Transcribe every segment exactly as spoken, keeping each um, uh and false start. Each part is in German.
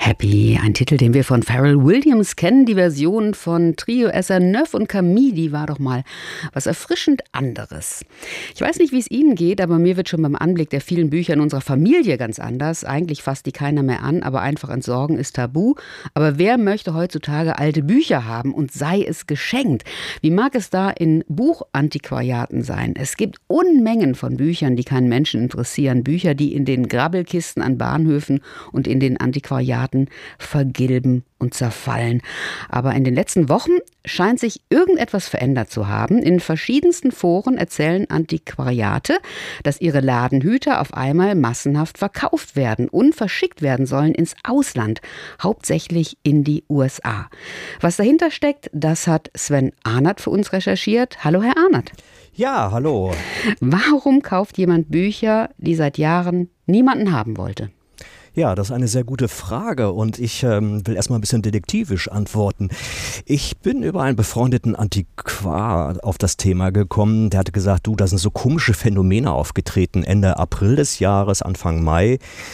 Happy, ein Titel, den wir von Pharrell Williams kennen. Die Version von Trio S R neuf und Camille, die war doch mal was erfrischend anderes. Ich weiß nicht, wie es Ihnen geht, aber mir wird schon beim Anblick der vielen Bücher in unserer Familie ganz anders. Eigentlich fasst die keiner mehr an, aber einfach entsorgen ist tabu. Aber wer möchte heutzutage alte Bücher haben und sei es geschenkt? Wie mag es da in Buchantiquariaten sein? Es gibt Unmengen von Büchern, die keinen Menschen interessieren. Bücher, die in den Grabbelkisten an Bahnhöfen und in den Antiquariaten vergilben und zerfallen. Aber in den letzten Wochen scheint sich irgendetwas verändert zu haben. In verschiedensten Foren erzählen Antiquariate, dass ihre Ladenhüter auf einmal massenhaft verkauft werden und verschickt werden sollen ins Ausland, hauptsächlich in die U S A. Was dahinter steckt, das hat Sven Arnert für uns recherchiert. Hallo, Herr Arnert. Ja, hallo. Warum kauft jemand Bücher, die seit Jahren niemanden haben wollte? Ja, das ist eine sehr gute Frage und ich ähm, will erstmal ein bisschen detektivisch antworten. Ich bin über einen befreundeten Antiquar auf das Thema gekommen. Der hatte gesagt, du, da sind so komische Phänomene aufgetreten Ende April des Jahres, Anfang Mai.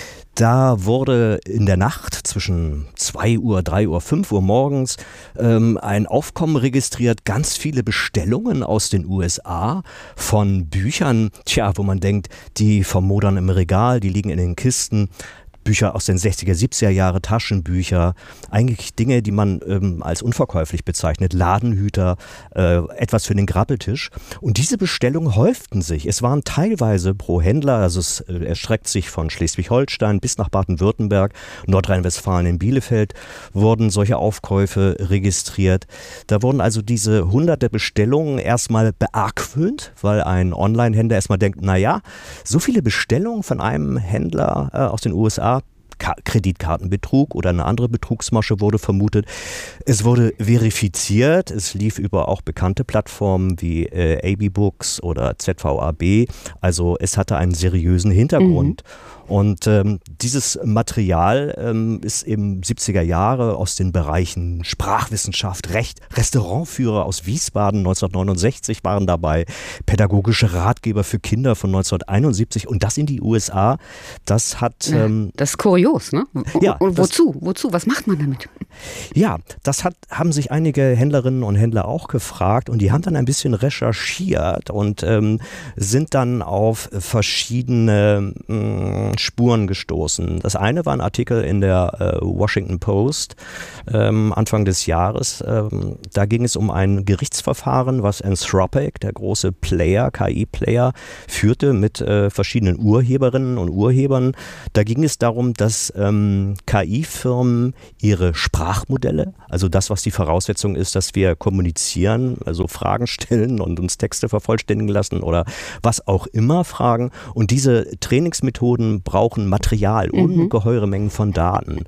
Da wurde in der Nacht zwischen zwei Uhr, drei Uhr, fünf Uhr morgens ähm, ein Aufkommen registriert, ganz viele Bestellungen aus den U S A von Büchern, tja, wo man denkt, die vermodern im Regal, die liegen in den Kisten. Bücher aus den sechziger, siebziger Jahre, Taschenbücher, eigentlich Dinge, die man ähm, als unverkäuflich bezeichnet, Ladenhüter, äh, etwas für den Grabbeltisch. Und diese Bestellungen häuften sich. Es waren teilweise pro Händler, also es äh, erstreckt sich von Schleswig-Holstein bis nach Baden-Württemberg, Nordrhein-Westfalen in Bielefeld, wurden solche Aufkäufe registriert. Da wurden also diese hunderte Bestellungen erstmal beargwöhnt, weil ein Online-Händler erstmal denkt, naja, so viele Bestellungen von einem Händler äh, aus den U S A, Kreditkartenbetrug oder eine andere Betrugsmasche wurde vermutet. Es wurde verifiziert, es lief über auch bekannte Plattformen wie äh, A B Books oder Z V A B, also es hatte einen seriösen Hintergrund. Mhm. Und ähm, dieses Material ähm, ist eben siebziger Jahre aus den Bereichen Sprachwissenschaft, Recht, Restaurantführer aus Wiesbaden neunzehnhundertneunundsechzig waren dabei, pädagogische Ratgeber für Kinder von neunzehnhunderteinundsiebzig und das in die U S A. Das hat... Ähm, das ist kurios, ne? Ja, und wozu? Wozu? Was macht man damit? Ja, das hat, haben sich einige Händlerinnen und Händler auch gefragt und die haben dann ein bisschen recherchiert und ähm, sind dann auf verschiedene mh, Spuren gestoßen. Das eine war ein Artikel in der äh, Washington Post ähm, Anfang des Jahres. Ähm, da ging es um ein Gerichtsverfahren, was Anthropic, der große Player, K I-Player, führte mit äh, verschiedenen Urheberinnen und Urhebern. Da ging es darum, dass ähm, K I-Firmen ihre Sprachmodelle, also das, was die Voraussetzung ist, dass wir kommunizieren, also Fragen stellen und uns Texte vervollständigen lassen oder was auch immer fragen. Und diese Trainingsmethoden brauchen Material, mhm. ungeheure Mengen von Daten.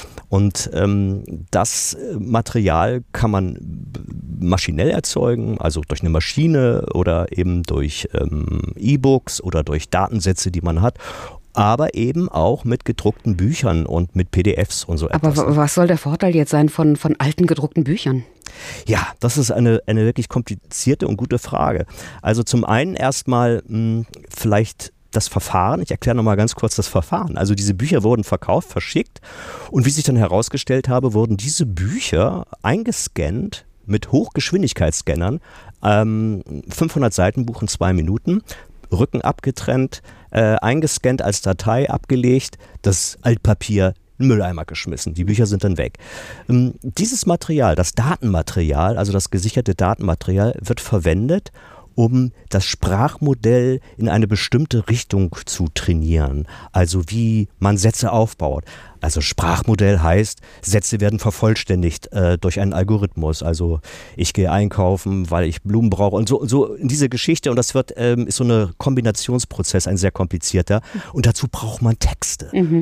Und ähm, das Material kann man maschinell erzeugen, also durch eine Maschine oder eben durch ähm, E-Books oder durch Datensätze, die man hat. Aber eben auch mit gedruckten Büchern und mit P D Fs und so etwas. Aber was soll der Vorteil jetzt sein von, von alten gedruckten Büchern? Ja, das ist eine, eine wirklich komplizierte und gute Frage. Also zum einen erstmal mh, vielleicht das Verfahren. Ich erkläre nochmal ganz kurz das Verfahren. Also diese Bücher wurden verkauft, verschickt und wie sich dann herausgestellt habe, wurden diese Bücher eingescannt mit Hochgeschwindigkeitsscannern, ähm, fünfhundert Seiten Buch in zwei Minuten, Rücken abgetrennt, äh, eingescannt als Datei abgelegt, das Altpapier in den Mülleimer geschmissen. Die Bücher sind dann weg. Ähm, dieses Material, das Datenmaterial, also das gesicherte Datenmaterial, wird verwendet, um das Sprachmodell in eine bestimmte Richtung zu trainieren. Also wie man Sätze aufbaut. Also Sprachmodell heißt, Sätze werden vervollständigt äh, durch einen Algorithmus. Also ich gehe einkaufen, weil ich Blumen brauche und so, so in diese Geschichte. Und das wird ähm, ist so ein Kombinationsprozess, ein sehr komplizierter. Und dazu braucht man Texte. Mhm.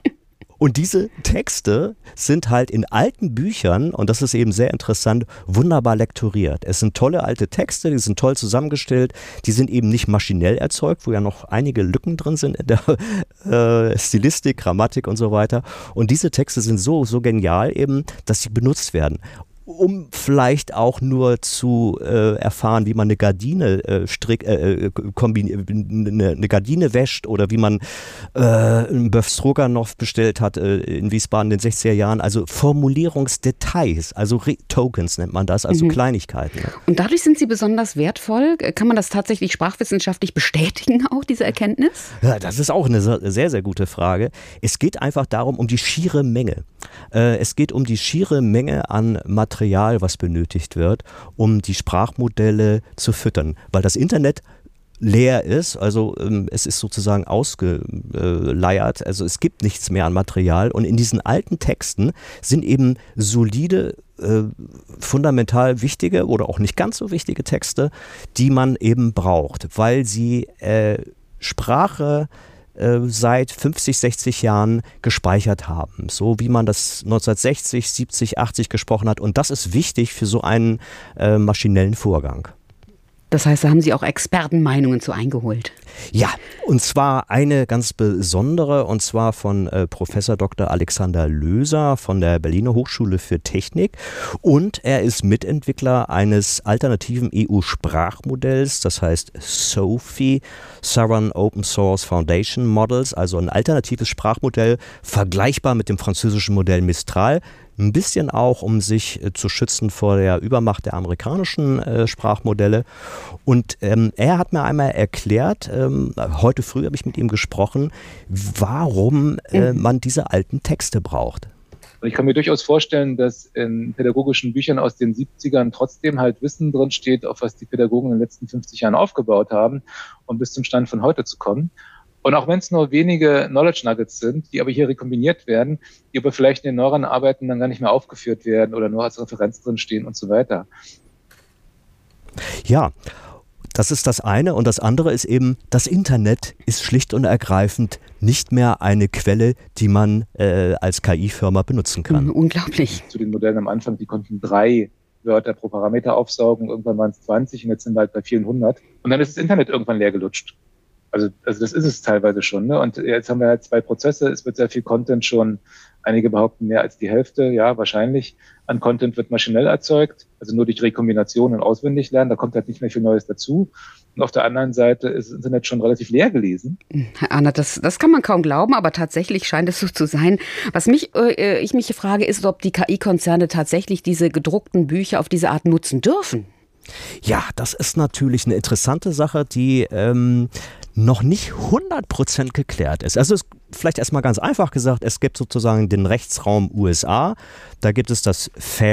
Und diese Texte sind halt in alten Büchern, und das ist eben sehr interessant, wunderbar lektoriert. Es sind tolle alte Texte, die sind toll zusammengestellt, die sind eben nicht maschinell erzeugt, wo ja noch einige Lücken drin sind in der äh, Stilistik, Grammatik und so weiter. Und diese Texte sind so, so genial eben, dass sie benutzt werden. um vielleicht auch nur zu äh, erfahren, wie man eine Gardine äh, strick, äh, kombiniert, eine, eine Gardine wäscht oder wie man äh, einen Bœuf Stroganoff bestellt hat äh, in Wiesbaden in den sechziger Jahren. Also Formulierungsdetails, also Re- Tokens nennt man das, also mhm. Kleinigkeiten. Und dadurch sind sie besonders wertvoll. Kann man das tatsächlich sprachwissenschaftlich bestätigen, auch diese Erkenntnis? Ja, das ist auch eine sehr, sehr gute Frage. Es geht einfach darum, um die schiere Menge. Äh, es geht um die schiere Menge an Material, was benötigt wird, um die Sprachmodelle zu füttern. Weil das Internet leer ist, also ähm, es ist sozusagen ausgeleiert, also es gibt nichts mehr an Material und in diesen alten Texten sind eben solide, äh, fundamental wichtige oder auch nicht ganz so wichtige Texte, die man eben braucht, weil sie äh, Sprache äh, seit fünfzig, sechzig Jahren gespeichert haben, so wie man das neunzehnhundertsechzig, siebzig, achtzig gesprochen hat und das ist wichtig für so einen äh, maschinellen Vorgang. Das heißt, da haben Sie auch Expertenmeinungen zu eingeholt? Ja, und zwar eine ganz besondere, und zwar von äh, Professor Doktor Alexander Löser von der Berliner Hochschule für Technik. Und er ist Mitentwickler eines alternativen E U-Sprachmodells, das heißt SOPHI, Southern Open Source Foundation Models, also ein alternatives Sprachmodell, vergleichbar mit dem französischen Modell Mistral. Ein bisschen auch, um sich äh, zu schützen vor der Übermacht der amerikanischen äh, Sprachmodelle. Und ähm, er hat mir einmal erklärt, ähm, heute früh habe ich mit ihm gesprochen, warum äh, man diese alten Texte braucht. Und ich kann mir durchaus vorstellen, dass in pädagogischen Büchern aus den siebzigern trotzdem halt Wissen drin steht, auf was die Pädagogen in den letzten fünfzig Jahren aufgebaut haben, um bis zum Stand von heute zu kommen. Und auch wenn es nur wenige Knowledge Nuggets sind, die aber hier rekombiniert werden, die aber vielleicht in den neueren Arbeiten dann gar nicht mehr aufgeführt werden oder nur als Referenz drin stehen und so weiter. Ja, das ist das eine. Und das andere ist eben, das Internet ist schlicht und ergreifend nicht mehr eine Quelle, die man äh, als K I-Firma benutzen kann. Mhm, unglaublich. Zu den Modellen am Anfang, die konnten drei Wörter pro Parameter aufsaugen, irgendwann waren es zwanzig und jetzt sind wir halt bei vierhundert. Und dann ist das Internet irgendwann leer gelutscht. Also, also das ist es teilweise schon. Ne? Und jetzt haben wir halt zwei Prozesse. Es wird sehr viel Content schon, einige behaupten mehr als die Hälfte, ja, wahrscheinlich, an Content wird maschinell erzeugt, also nur durch Rekombination und Auswendiglernen. Da kommt halt nicht mehr viel Neues dazu. Und auf der anderen Seite ist das Internet schon relativ leer gelesen. Herr Arnert, das, das kann man kaum glauben, aber tatsächlich scheint es so zu sein. Was mich, äh, ich mich frage, ist, ob die K I-Konzerne tatsächlich diese gedruckten Bücher auf diese Art nutzen dürfen. Ja, das ist natürlich eine interessante Sache, die ähm, noch nicht hundert Prozent geklärt ist. Also es ist vielleicht erstmal ganz einfach gesagt, es gibt sozusagen den Rechtsraum U S A, da gibt es das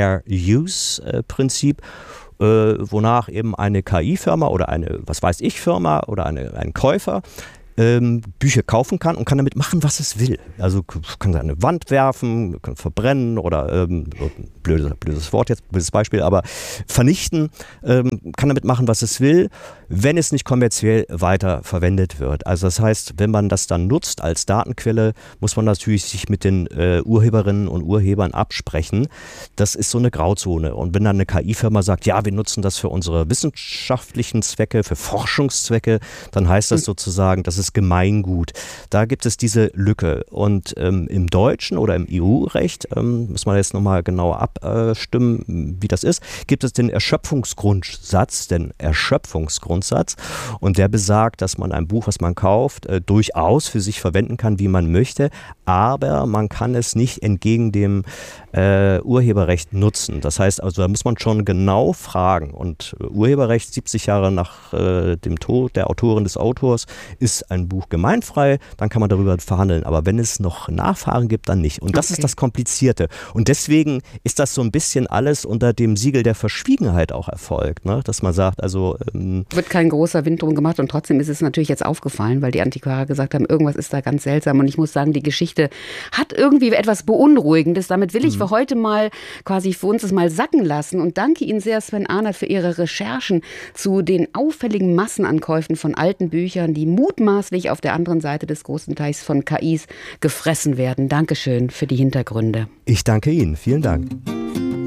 Fair-Use-Prinzip, äh, wonach eben eine K I-Firma oder eine, was weiß ich, Firma oder eine, ein Käufer Ähm, Bücher kaufen kann und kann damit machen, was es will. Also kann sie an eine Wand werfen, kann verbrennen oder ähm, blödes, blödes Wort jetzt, blödes Beispiel, aber vernichten, ähm, kann damit machen, was es will, wenn es nicht kommerziell weiter verwendet wird. Also das heißt, wenn man das dann nutzt als Datenquelle, muss man natürlich sich mit den äh, Urheberinnen und Urhebern absprechen. Das ist so eine Grauzone. Und wenn dann eine K I-Firma sagt, ja, wir nutzen das für unsere wissenschaftlichen Zwecke, für Forschungszwecke, dann heißt das sozusagen, das ist Gemeingut. Da gibt es diese Lücke. Und ähm, im Deutschen oder im E U-Recht, ähm, muss man jetzt nochmal genauer abstimmen, wie das ist, gibt es den Erschöpfungsgrundsatz, den Erschöpfungsgrundsatz. Und der besagt, dass man ein Buch, was man kauft, äh, durchaus für sich verwenden kann, wie man möchte, aber man kann es nicht entgegen dem äh, Urheberrecht nutzen. Das heißt also, da muss man schon genau fragen. Und äh, Urheberrecht siebzig Jahre nach äh, dem Tod der Autorin des Autors ist ein Buch gemeinfrei, dann kann man darüber verhandeln. Aber wenn es noch Nachfahren gibt, dann nicht. Und das okay. ist das Komplizierte. Und deswegen ist das so ein bisschen alles unter dem Siegel der Verschwiegenheit auch erfolgt. Ne? Dass man sagt, also... Ähm Wird kein großer Wind drum gemacht und trotzdem ist es natürlich jetzt aufgefallen, weil die Antiquare gesagt haben, irgendwas ist da ganz seltsam. Und ich muss sagen, die Geschichte hat irgendwie etwas Beunruhigendes. Damit will ich mhm. für heute mal quasi für uns es mal sacken lassen und danke Ihnen sehr, Sven Arnert, für Ihre Recherchen zu den auffälligen Massenankäufen von alten Büchern, die mutmaßlich auf der anderen Seite des großen Teichs von K Is gefressen werden. Dankeschön für die Hintergründe. Ich danke Ihnen. Vielen Dank.